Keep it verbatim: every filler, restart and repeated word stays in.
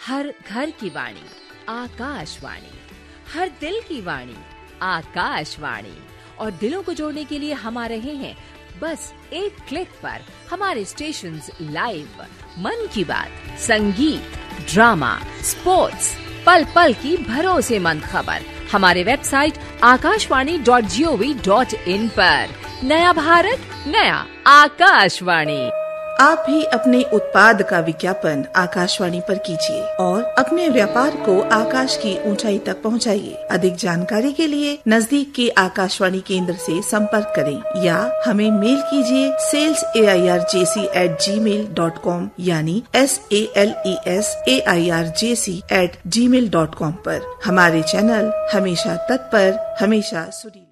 हर घर की वाणी आकाशवाणी, हर दिल की वाणी आकाशवाणी। और दिलों को जोड़ने के लिए हम आ रहे हैं बस एक क्लिक पर। हमारे स्टेशंस लाइव, मन की बात, संगीत, ड्रामा, स्पोर्ट्स, पल पल की भरोसेमंद खबर हमारे website Akashvani dot G O V dot in पर। नया भारत, नया आकाशवाणी। आप भी अपने उत्पाद का विज्ञापन आकाशवाणी पर कीजिए और अपने व्यापार को आकाश की ऊंचाई तक पहुंचाइए। अधिक जानकारी के लिए नजदीक के आकाशवाणी केंद्र से संपर्क करें या हमें मेल कीजिए sales A I R J C eight ji mail dot com यानी S A L E S A I R J C eight ji mail dot com पर। हमारे चैनल हमेशा तत्पर, हमेशा सुरी।